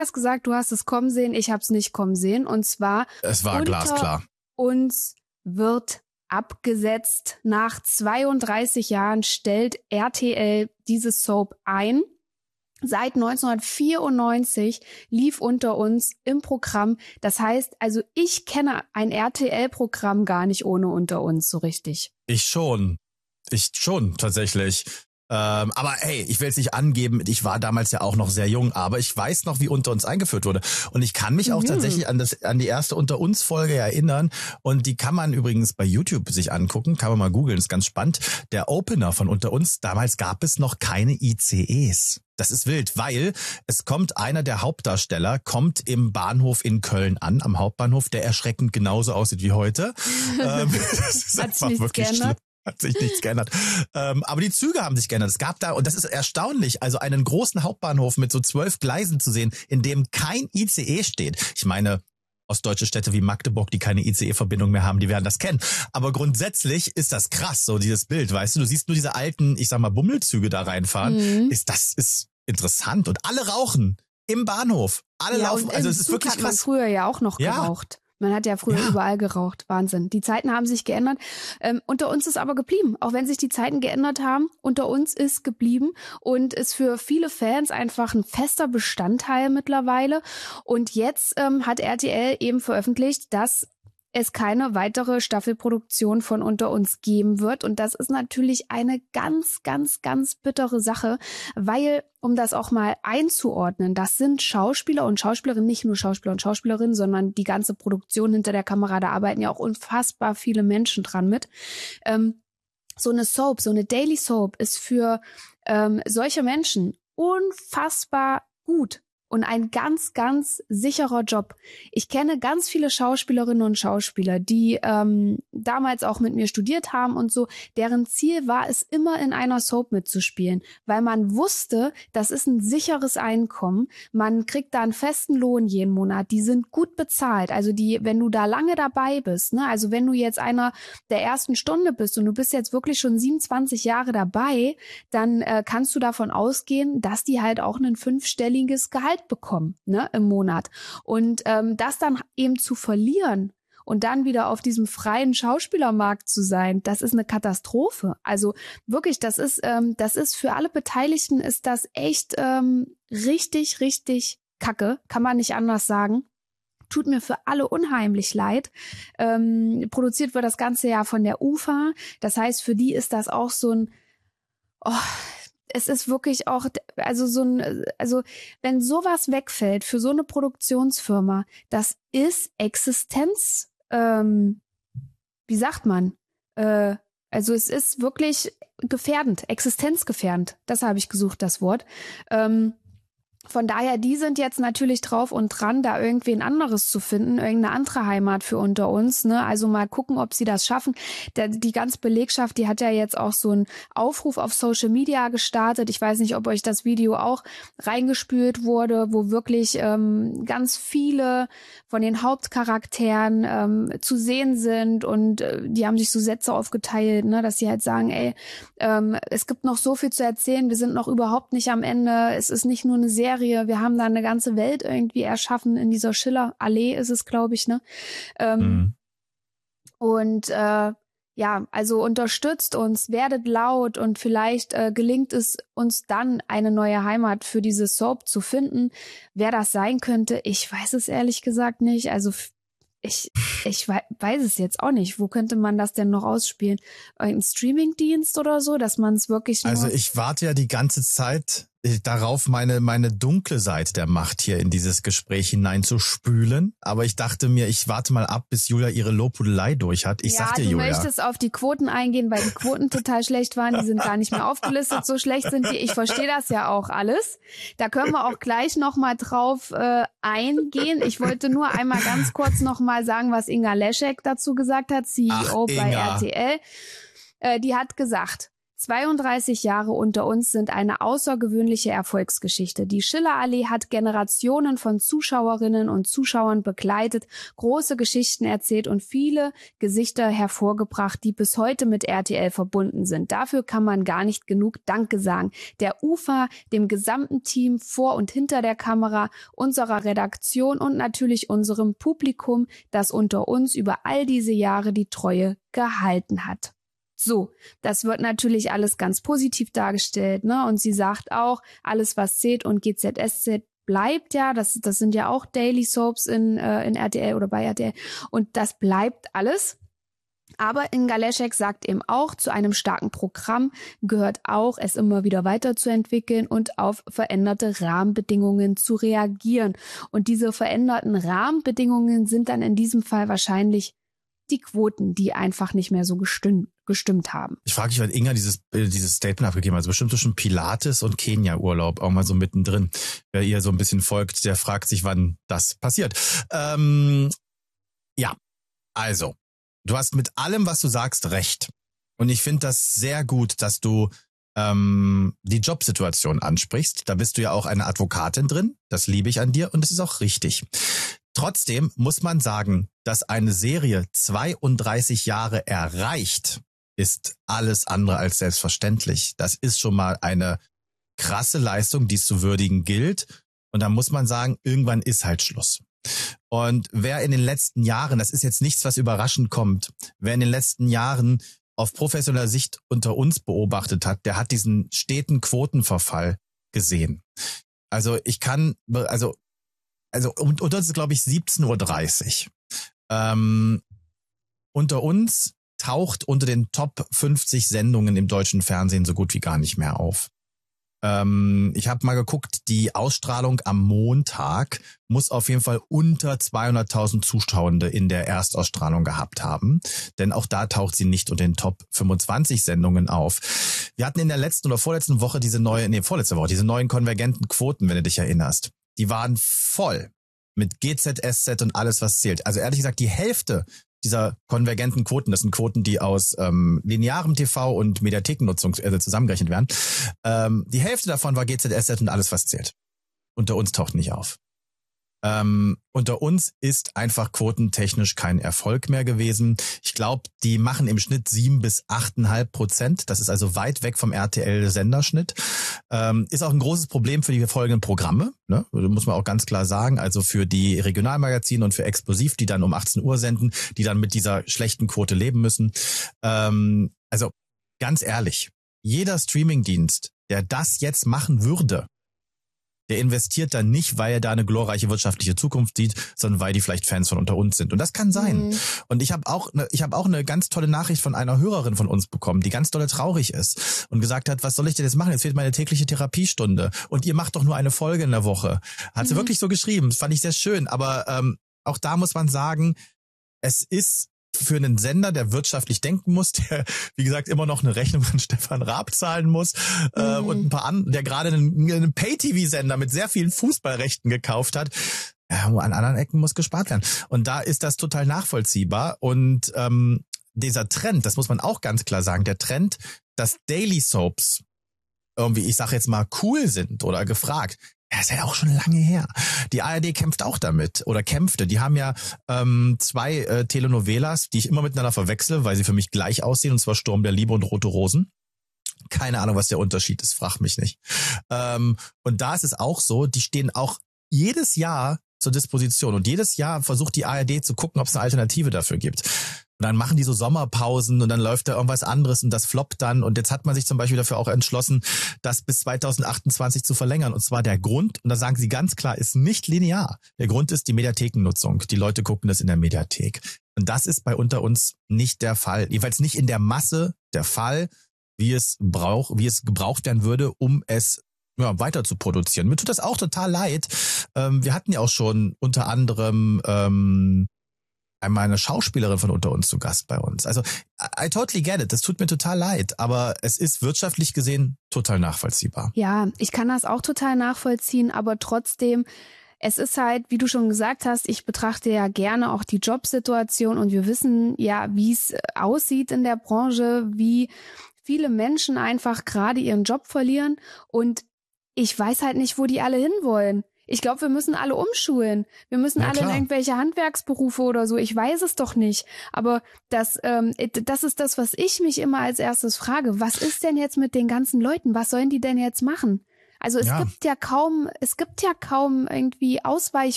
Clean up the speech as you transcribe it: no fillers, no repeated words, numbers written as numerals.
hast gesagt, du hast es kommen sehen, ich habe es nicht kommen sehen. Und zwar es war glasklar. Uns wird abgesetzt. Nach 32 Jahren stellt RTL diese Soap ein. Seit 1994 lief Unter uns im Programm. Das heißt, also ich kenne ein RTL-Programm gar nicht ohne Unter uns so richtig. Ich schon, tatsächlich. Aber hey, ich will es nicht angeben, ich war damals ja auch noch sehr jung, aber ich weiß noch, wie Unter uns eingeführt wurde. Und ich kann mich auch tatsächlich an die erste Unter uns Folge erinnern. Und die kann man übrigens bei YouTube sich angucken, kann man mal googeln, ist ganz spannend. Der Opener von Unter uns, damals gab es noch keine ICEs. Das ist wild, weil es kommt einer der Hauptdarsteller, kommt im Bahnhof in Köln an, am Hauptbahnhof, der erschreckend genauso aussieht wie heute. Das ist einfach wirklich schlimm. Hat sich nichts geändert. Aber die Züge haben sich geändert. Es gab da, und das ist erstaunlich, also einen großen Hauptbahnhof mit so 12 Gleisen zu sehen, in dem kein ICE steht. Ich meine, ostdeutsche Städte wie Magdeburg, die keine ICE-Verbindung mehr haben, die werden das kennen. Aber grundsätzlich ist das krass, so dieses Bild, weißt du siehst nur diese alten, ich sag mal, Bummelzüge da reinfahren. Das ist interessant. Und alle rauchen im Bahnhof. Alle laufen, also es ist wirklich krass. Man früher ja auch noch geraucht. Man hat ja früher überall geraucht. Wahnsinn. Die Zeiten haben sich geändert. Unter uns ist aber geblieben. Auch wenn sich die Zeiten geändert haben, Unter uns ist geblieben und ist für viele Fans einfach ein fester Bestandteil mittlerweile. Und jetzt hat RTL eben veröffentlicht, dass es keine weitere Staffelproduktion von Unter uns geben wird. Und das ist natürlich eine ganz, ganz, ganz bittere Sache, weil, um das auch mal einzuordnen, das sind Schauspieler und Schauspielerinnen, nicht nur Schauspieler und Schauspielerinnen, sondern die ganze Produktion hinter der Kamera, da arbeiten ja auch unfassbar viele Menschen dran mit. So eine Soap, so eine Daily Soap ist für solche Menschen unfassbar gut. Und ein ganz, ganz sicherer Job. Ich kenne ganz viele Schauspielerinnen und Schauspieler, die damals auch mit mir studiert haben und so. Deren Ziel war es, immer in einer Soap mitzuspielen, weil man wusste, das ist ein sicheres Einkommen. Man kriegt da einen festen Lohn jeden Monat. Die sind gut bezahlt. Also wenn du da lange dabei bist, ne, also wenn du jetzt einer der ersten Stunde bist und du bist jetzt wirklich schon 27 Jahre dabei, dann kannst du davon ausgehen, dass die halt auch ein 5-stelliges Gehalt bekommen, ne, im Monat. Und das dann eben zu verlieren und dann wieder auf diesem freien Schauspielermarkt zu sein, das ist eine Katastrophe. Also wirklich, das ist für alle Beteiligten ist das echt richtig, richtig Kacke, kann man nicht anders sagen. Tut mir für alle unheimlich leid. Produziert wird das Ganze ja von der UFA. Das heißt, für die ist das auch so ein es ist wirklich auch, also wenn sowas wegfällt für so eine Produktionsfirma, das ist Existenz, wie sagt man? Also es ist wirklich gefährdend, existenzgefährdend. Das habe ich gesucht, das Wort. Von daher, die sind jetzt natürlich drauf und dran, da irgendwie ein anderes zu finden, irgendeine andere Heimat für Unter uns, ne? Also mal gucken, ob sie das schaffen. Die ganze Belegschaft, die hat ja jetzt auch so einen Aufruf auf Social Media gestartet. Ich weiß nicht, ob euch das Video auch reingespült wurde, wo wirklich ganz viele von den Hauptcharakteren zu sehen sind und die haben sich so Sätze aufgeteilt, ne, dass sie halt sagen, ey, es gibt noch so viel zu erzählen, wir sind noch überhaupt nicht am Ende, es ist nicht nur eine Serie, wir haben da eine ganze Welt irgendwie erschaffen in dieser Schiller-Allee ist es, glaube ich, ne? Und ja, also unterstützt uns, werdet laut und vielleicht gelingt es uns dann, eine neue Heimat für diese Soap zu finden. Wer das sein könnte, ich weiß es ehrlich gesagt nicht. Also ich weiß es jetzt auch nicht. Wo könnte man das denn noch ausspielen? Ein Streamingdienst oder so, dass man es wirklich nur... Also ich warte ja die ganze Zeit darauf, meine dunkle Seite der Macht hier in dieses Gespräch hineinzuspülen. Aber ich dachte mir, ich warte mal ab, bis Julia ihre Lobhudelei durch hat. Ich sag dir, Julia. Ja, du möchtest auf die Quoten eingehen, weil die Quoten total schlecht waren. Die sind gar nicht mehr aufgelistet. So schlecht sind die. Ich verstehe das ja auch alles. Da können wir auch gleich nochmal drauf eingehen. Ich wollte nur einmal ganz kurz nochmal sagen, was Inga Leschek dazu gesagt hat, CEO bei RTL. Die hat gesagt, 32 Jahre unter uns sind eine außergewöhnliche Erfolgsgeschichte. Die Schillerallee hat Generationen von Zuschauerinnen und Zuschauern begleitet, große Geschichten erzählt und viele Gesichter hervorgebracht, die bis heute mit RTL verbunden sind. Dafür kann man gar nicht genug Danke sagen. Der UFA, dem gesamten Team vor und hinter der Kamera, unserer Redaktion und natürlich unserem Publikum, das unter uns über all diese Jahre die Treue gehalten hat. So, das wird natürlich alles ganz positiv dargestellt, ne? Und sie sagt auch, alles was zählt und GZSZ bleibt ja, das sind ja auch Daily Soaps in RTL oder bei RTL und das bleibt alles. Aber Inga Leschek sagt eben auch, zu einem starken Programm gehört auch, es immer wieder weiterzuentwickeln und auf veränderte Rahmenbedingungen zu reagieren. Und diese veränderten Rahmenbedingungen sind dann in diesem Fall wahrscheinlich die Quoten, die einfach nicht mehr so gestimmt haben. Ich frage mich, weil Inga dieses Statement abgegeben hat, also bestimmt zwischen Pilates und Kenia-Urlaub, auch mal so mittendrin. Wer ihr so ein bisschen folgt, der fragt sich, wann das passiert. Ja, also, du hast mit allem, was du sagst, recht. Und ich finde das sehr gut, dass du die Jobsituation ansprichst. Da bist du ja auch eine Advokatin drin. Das liebe ich an dir und es ist auch richtig. Trotzdem muss man sagen, dass eine Serie 32 Jahre erreicht, ist alles andere als selbstverständlich. Das ist schon mal eine krasse Leistung, die es zu würdigen gilt. Und da muss man sagen, irgendwann ist halt Schluss. Und wer in den letzten Jahren, das ist jetzt nichts, was überraschend kommt, wer in den letzten Jahren auf professioneller Sicht unter uns beobachtet hat, der hat diesen steten Quotenverfall gesehen. Also und das ist, glaube ich, 17:30 Uhr. Unter uns taucht unter den Top 50 Sendungen im deutschen Fernsehen so gut wie gar nicht mehr auf. Ich habe mal geguckt, die Ausstrahlung am Montag muss auf jeden Fall unter 200.000 Zuschauende in der Erstausstrahlung gehabt haben. Denn auch da taucht sie nicht unter den Top 25 Sendungen auf. Wir hatten in der letzten oder vorletzten Woche diese neuen konvergenten Quoten, wenn du dich erinnerst. Die waren voll mit GZSZ und alles, was zählt. Also ehrlich gesagt, die Hälfte dieser konvergenten Quoten, das sind Quoten, die aus linearem TV und Mediathekennutzung zusammengerechnet werden. Die Hälfte davon war GZSZ und alles, was zählt. Unter uns taucht nicht auf. Unter uns ist einfach quotentechnisch kein Erfolg mehr gewesen. Ich glaube, die machen im Schnitt 7 bis 8,5%. Das ist also weit weg vom RTL-Senderschnitt. Ist auch ein großes Problem für die folgenden Programme, ne? Muss man auch ganz klar sagen. Also für die Regionalmagazine und für Explosiv, die dann um 18 Uhr senden, die dann mit dieser schlechten Quote leben müssen. Also ganz ehrlich, jeder Streamingdienst, der das jetzt machen würde, der investiert da nicht, weil er da eine glorreiche wirtschaftliche Zukunft sieht, sondern weil die vielleicht Fans von unter uns sind. Und das kann sein. Mhm. Und ich habe auch eine ganz tolle Nachricht von einer Hörerin von uns bekommen, die ganz dolle traurig ist und gesagt hat, was soll ich denn jetzt machen? Jetzt fehlt meine tägliche Therapiestunde. Und ihr macht doch nur eine Folge in der Woche. Hat sie wirklich so geschrieben. Das fand ich sehr schön. Aber auch da muss man sagen, es ist für einen Sender, der wirtschaftlich denken muss, der, wie gesagt, immer noch eine Rechnung von Stefan Raab zahlen muss und ein paar anderen, der gerade einen Pay-TV-Sender mit sehr vielen Fußballrechten gekauft hat. Ja, an anderen Ecken muss gespart werden. Und da ist das total nachvollziehbar. Und dieser Trend, das muss man auch ganz klar sagen, der Trend, dass Daily Soaps irgendwie, ich sag jetzt mal, cool sind oder gefragt, ja, ist ja auch schon lange her. Die ARD kämpft auch damit oder kämpfte. Die haben ja 2 Telenovelas, die ich immer miteinander verwechsel, weil sie für mich gleich aussehen, und zwar Sturm der Liebe und Rote Rosen. Keine Ahnung, was der Unterschied ist, frag mich nicht. Und da ist es auch so, die stehen auch jedes Jahr zur Disposition und jedes Jahr versucht die ARD zu gucken, ob es eine Alternative dafür gibt. Und dann machen die so Sommerpausen und dann läuft da irgendwas anderes und das floppt dann. Und jetzt hat man sich zum Beispiel dafür auch entschlossen, das bis 2028 zu verlängern. Und zwar der Grund, und da sagen sie ganz klar, ist nicht linear. Der Grund ist die Mediathekennutzung. Die Leute gucken das in der Mediathek. Und das ist bei unter uns nicht der Fall. Jedenfalls nicht in der Masse der Fall, wie es gebraucht werden würde, um es weiter zu produzieren. Mir tut das auch total leid. Wir hatten ja auch schon unter anderem einmal eine Schauspielerin von unter uns zu Gast bei uns. Also I totally get it. Das tut mir total leid, aber es ist wirtschaftlich gesehen total nachvollziehbar. Ja, ich kann das auch total nachvollziehen, aber trotzdem, es ist halt, wie du schon gesagt hast, ich betrachte ja gerne auch die Jobsituation und wir wissen ja, wie es aussieht in der Branche, wie viele Menschen einfach gerade ihren Job verlieren und ich weiß halt nicht, wo die alle hinwollen. Ich glaube, wir müssen alle umschulen. Wir müssen alle in irgendwelche Handwerksberufe oder so. Ich weiß es doch nicht. Aber das ist das, was ich mich immer als erstes frage. Was ist denn jetzt mit den ganzen Leuten? Was sollen die denn jetzt machen? Also es gibt ja kaum irgendwie